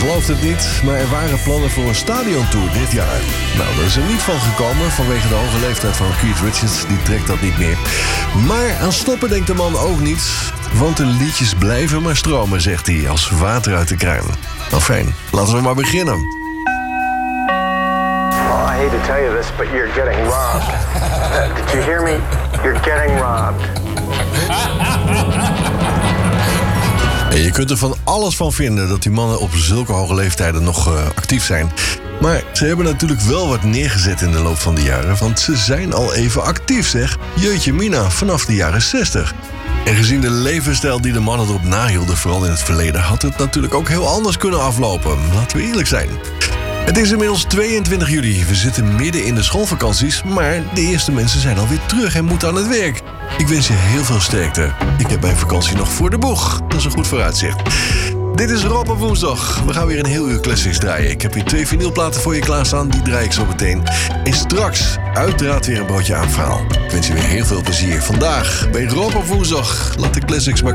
gelooft het niet, maar er waren plannen voor een stadiontour dit jaar. Nou, daar is er niet van gekomen vanwege de hoge leeftijd van Keith Richards. Die trekt dat niet meer. Maar aan stoppen denkt de man ook niet. Want de liedjes blijven maar stromen, zegt hij, als water uit de kraan. Nou fijn, laten we maar beginnen. Well, I hate to tell you this, but you're getting robbed. Did you hear me? You're getting robbed. En je kunt er van alles van vinden dat die mannen op zulke hoge leeftijden nog actief zijn. Maar ze hebben natuurlijk wel wat neergezet in de loop van de jaren, want ze zijn al even actief, zeg. Jeetje mina, vanaf de jaren 60. En gezien de levensstijl die de mannen erop nahielden, vooral in het verleden, had het natuurlijk ook heel anders kunnen aflopen. Laten we eerlijk zijn. Het is inmiddels 22 juli. We zitten midden in de schoolvakanties, maar de eerste mensen zijn alweer terug en moeten aan het werk. Ik wens je heel veel sterkte. Ik heb mijn vakantie nog voor de boeg. Dat is een goed vooruitzicht. Dit is Rob op woensdag. We gaan weer een heel uur classics draaien. Ik heb hier 2 vinylplaten voor je klaarstaan. Die draai ik zo meteen. En straks uiteraard weer een broodje aanverhaal. Ik wens je weer heel veel plezier. Vandaag bij Rob op woensdag. Laat de classics maar